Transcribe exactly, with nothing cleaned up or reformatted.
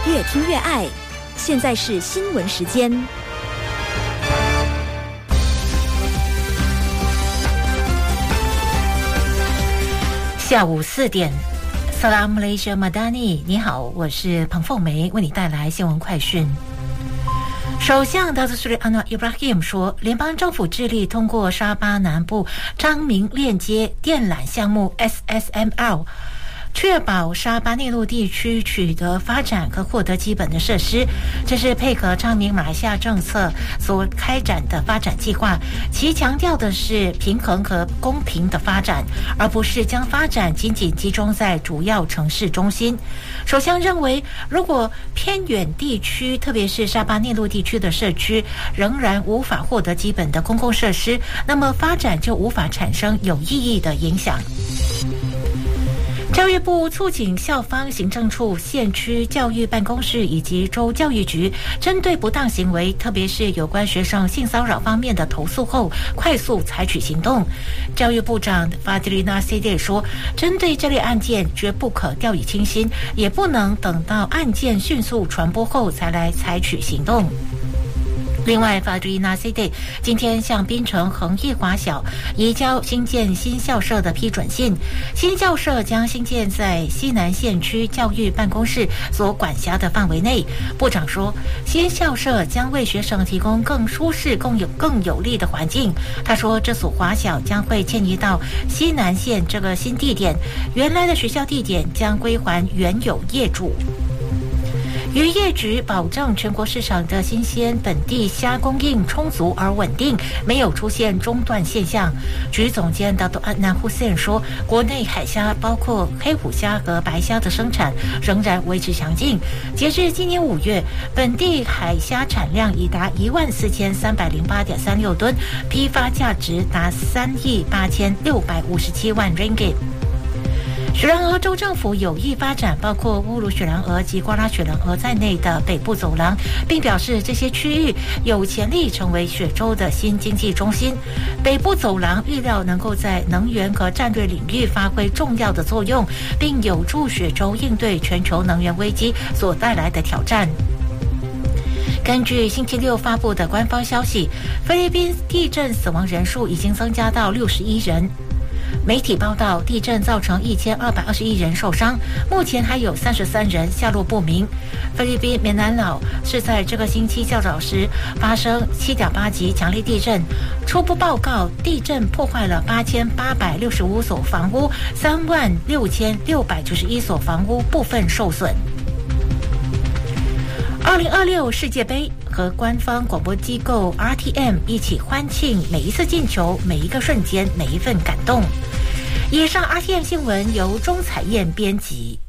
越听越爱。现在是新闻时间。 下午四点 Salam Malaysia Madani， 你好，我是彭凤梅，为你带来新闻快讯。首相达祖斯里安纳伊布拉希姆说，联邦政府致力通过沙巴南部昌明链接电缆项目 S S M L，确保沙巴内陆地区取得发展和获得基本的设施，这是配合昌明马来西亚政策所开展的发展计划，其强调的是平衡和公平的发展，而不是将发展仅仅集中在主要城市中心。首相认为，如果偏远地区，特别是沙巴内陆地区的社区仍然无法获得基本的公共设施，那么发展就无法产生有意义的影响。教育部促请校方行政处、县区教育办公室以及州教育局针对不当行为，特别是有关学生性骚扰方面的投诉后，快速采取行动。教育部长法迪丽娜 C D 说，针对这类案件绝不可掉以轻心，也不能等到案件迅速传播后才来采取行动。另外，法迪纳 C D 今天向槟城恒益华小移交新建新校舍的批准信，新校舍将新建在西南县区教育办公室所管辖的范围内。部长说，新校舍将为学生提供更舒适、更有更有利的环境。他说，这所华小将会迁移到西南县这个新地点，原来的学校地点将归还原有业主。渔业局保证全国市场的新鲜本地虾供应充足而稳定，没有出现中断现象。局总监达多安南胡森说，国内海虾包括黑虎虾和白虾的生产仍然维持强劲。截至今年五月，本地海虾产量已达一万四千三百零八点三六吨，批发价值达三亿八千六百五十七万 ringgit。雪兰莪州政府有意发展包括乌鲁雪兰莪及瓜拉雪兰莪在内的北部走廊，并表示这些区域有潜力成为雪州的新经济中心。北部走廊预料能够在能源和战略领域发挥重要的作用，并有助雪州应对全球能源危机所带来的挑战。根据星期六发布的官方消息，菲律宾地震死亡人数已经增加到六十一人。媒体报道，地震造成一千二百二十一人受伤，目前还有三十三人下落不明。菲律宾棉兰老是在这个星期较早时发生七点八级强烈地震，初步报告地震破坏了八千八百六十五所房屋，三万六千六百九十一所房屋部分受损。二零二六世界杯和官方广播机构 R T M 一起欢庆每一次进球、每一个瞬间、每一份感动。以上 R T M 新闻由钟彩燕编辑。